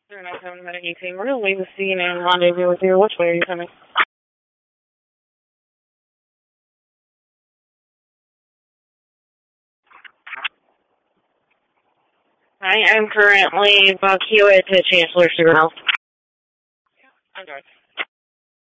They're not coming about anything. We're going to leave the scene and rendezvous with you. Which way are you coming? I am currently Buck Hewitt to Chancellor Sewell. I'm Darth.